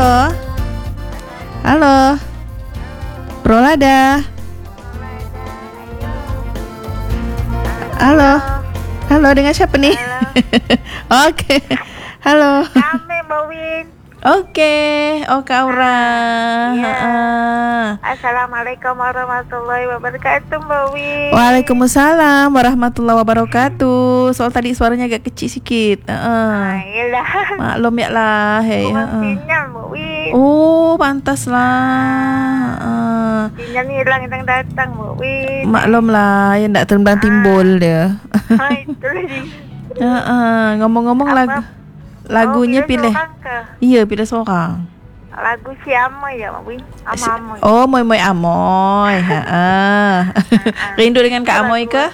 Halo. Halo. Prolada. Halo. Halo, dengan siapa nih? Oke. Halo. Kami Mbak Win. Oke. Oh, Kak Aura. Ya. Assalamualaikum warahmatullahi wabarakatuh Mbak Win. Waalaikumsalam warahmatullahi wabarakatuh. Soal tadi suaranya agak kecil sikit. Yelah. Maklum ya lah. Hey. Sinyal Mbak Win. Oh, pantas lah. Sinyal ni hilang datang Mbak Win. Maklum lah, yang tak terang timbul dia. Itulah dia. Ngomong-ngomong lagunya pilih. Iya, pilih seorang. Lagu si Amoy ya Mbak Win. Amoy. Oh, Moy Amoy. Rindu dengan Kak Amoy ke?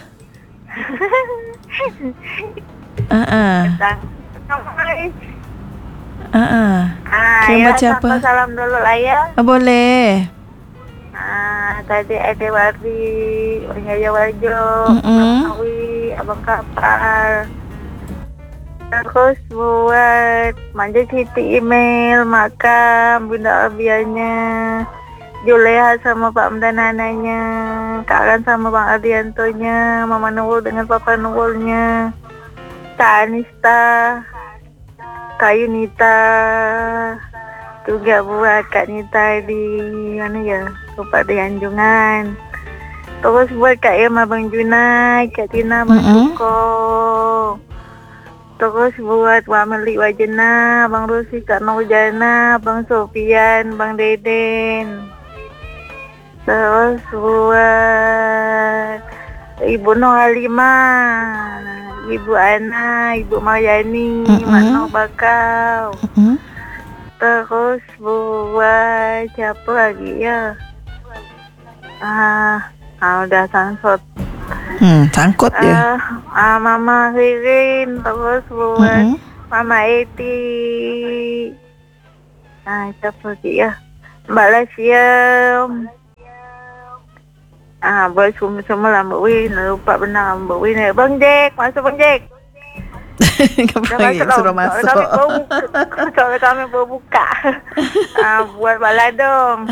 Ya, siapa? Salam dulu lah ya. Boleh. Tadi ada Wardi, Yaya Warjo, Abang Kapal. Terus buat Manja Siti email, Makam, Bunda Abianya, Juleha sama Pak Mdanananya, Kak Aran sama Bang Ardiantonya, Mama Nurul dengan Papa Nurulnya, Kak Anista, Kak Yunita, juga buat Kak Nita di mana ya, lupa di Anjungan. Terus buat Kak Irma, Bang Junai, Kak Tina, Bang Suko. Terus buat Wak Melik, Wak Jena, Bang Rusi, Kak Nurjana, Bang Sofian, Bang Deden. Terus buat Ibu Nur Halimah, Ibu Ana, Ibu Maryani, Mak Nur Bakau. Terus buat siapa lagi ya? Udah sangkut. Sangkut ya. Mama Ririn, terus buat Mama Eti. Siapa lagi ya? Mbak Lasyam. Buat semua lah Mbak Win. Lupa benar Mbak Win. Bang Jack, masuk Bang Jack. Suruh masuk. Soalnya kami berbuka. Buat Baladong.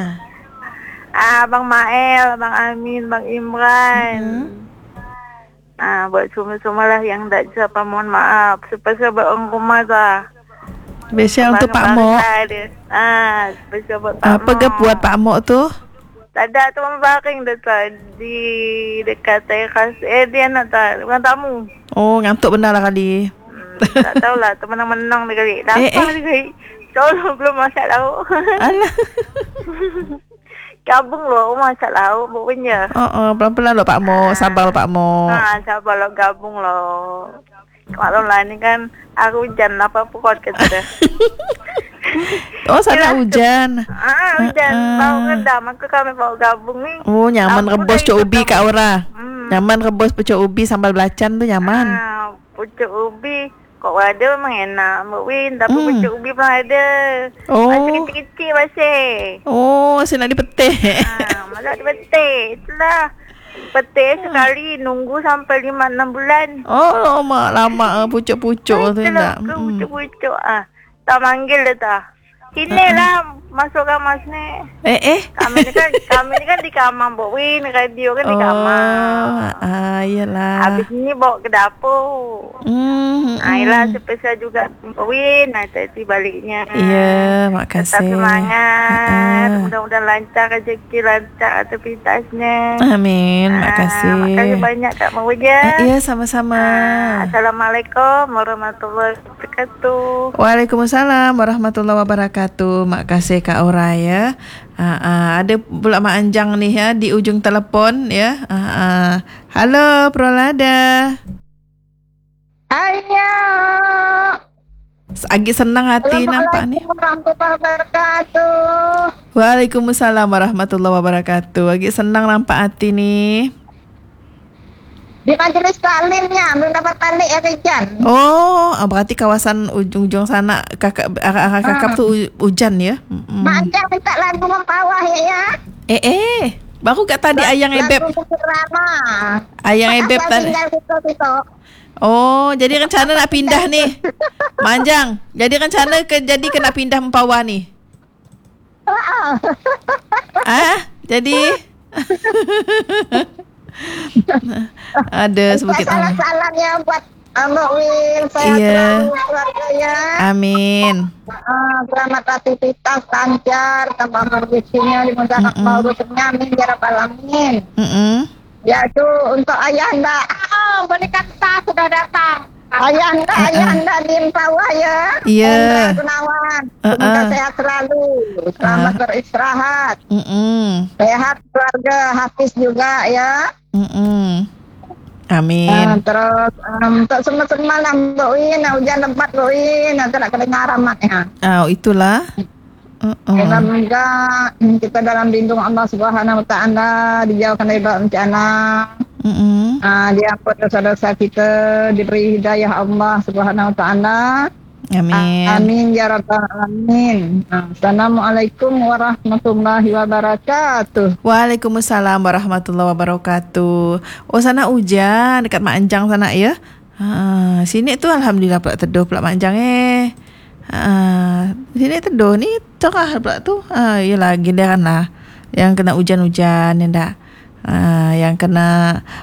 Bang Mael, Bang Amin, Bang Imran. Buat semua lah yang tak siapa, mohon maaf. Supaya orang rumah dah. Spesial untuk Pak Mok. Spesial buat Pak Mok. Apa ke buat Pak Mok tu? Tak ada tu baring dekat di dekat teras. Dia nak tak bukan tamu. Oh, ngantuk benar lah kali. Tak tahulah, tu menang-menang dia kali. Lapar dia kali. Tolong belum masak lauk. Alah. Gabung lo masak lauk bukannya. Pelan-pelan lo Pak Mo, sabar lo Pak Mo. Sabar lo, gabung lo. Maklum lah ni kan aku hujan apa pukul kata dah. Sana hujan. Hujan. Bau ngedam, aku kami bawa gabung ni. Oh, nyaman rebus cuk ubi Kak Aura. Nyaman rebus pucuk ubi sambal belacan tu nyaman. Pucuk ubi kok ada memang enak Mbak Win, tapi pucuk ubi pun ada. Masih kecil-kecil masih. Masih nak dipetik. Malah dipetik. Itulah. Petik sekali nunggu sampai 5-6 bulan. Lama pucuk-pucuk tu tak. Pucuk-pucuk tak manggil dah tak. Sini lah masuk kamar sini. Kami ni kan di kamar Mbak Win, radio kan di kamar. Iyalah. Habis ni bawa ke dapur. Yelah spesial juga Mbak Win. Nanti baliknya. Ya, makasih. Tetap semangat. Mudah-mudahan lancar rezeki, lancar aktivitasnya. Amin, makasih. Makasih banyak Kak Mbak Win ya. Ya, sama-sama. Assalamualaikum warahmatullahi wabarakatuh. Waalaikumsalam warahmatullahi wabarakatuh. Makasih Kak Aura ya. Ada pula Mak Anjang nih ya di ujung telefon ya. Halo Prolada. Ayo. Agak senang hati nampak ni. Waalaikumsalam warahmatullahi wabarakatuh. Agak senang nampak hati ni. Di Majelis Taklimnya belum dapat balik ya Jan. Berarti kawasan ujung-ujung sana kakak tu hujan ya. Macam minta lagu mempawah ya. Baru kat tadi ayang ebeb. Ayang ebeb tadi. Oh, jadi rencana nak pindah ni. Mak Anjang, jadi rencana jadi kena pindah Mempawah ni. Jadi ada sebukit salah-salahnya buat Mbak Win, saya selalu keluarga ya. Amin. Selamat aktivitas lancar, tambah berbisinya dimudahkan urusnya, amin ya rabbal alamin. Ya itu untuk ayahanda. Boneka kita sudah datang. Ayahanda di Mempawah ya. Iya. Gunawan. Semoga sehat selalu. Selamat beristirahat. Sehat keluarga, Hafiz juga ya. Amin. Terus untuk semua Mbak Win, hujan lebat Mbak Win, nanti nak kedengaran matnya. Itulah. Semoga kita dalam lindung Allah Subhanahu Wa Taala, dijauhkan dari bencana. Diampun dosa-dosa kita, diberi hidayah Allah Subhanahu Wa Taala. Amin. Amin ya rabbal alamin. Assalamualaikum warahmatullahi wabarakatuh. Waalaikumsalam warahmatullahi wabarakatuh. Oh, sana hujan dekat Mak Anjang sana ya. Sini tu alhamdulillah pula teduh pula Mak Anjang sini teduh ni cerah pula tu. Yalah giliran lah yang kena hujan-hujan yang dah yang kena